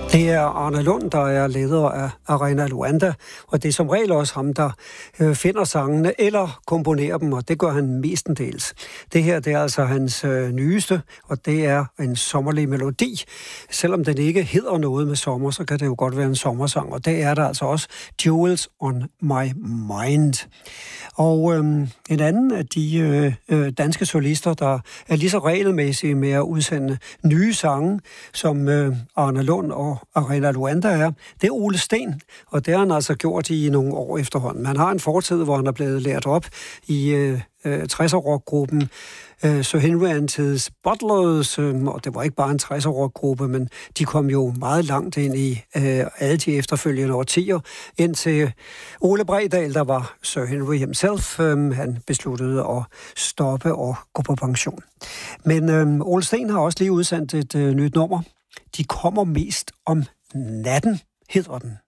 Det er Arne Lund, der er leder af Arena Luanda, og det er som regel også ham, der finder sangene eller komponerer dem, og det gør han mestendels. Det her, det er altså hans nyeste, og det er en sommerlig melodi. Selvom den ikke hedder noget med sommer, så kan det jo godt være en sommersang, og det er der altså også Jewels on My Mind. Og en anden af de danske solister, der er lige så regelmæssige med at udsende nye sange, som Arne Lund og Arena Luanda er, det er Ole Steen, og det har han altså gjort i nogle år efterhånden. Han har en fortid, hvor han er blevet lært op i 60'er-rockgruppen Sir Henry and His Butlers, og det var ikke bare en 60'er-rockgruppe, men de kom jo meget langt ind i alle de efterfølgende årtier, indtil Ole Bredal, der var Sir Henry himself, han besluttede at stoppe og gå på pension. Men Ole Steen har også lige udsendt et nyt nummer. De kommer mest om natten, hedder den.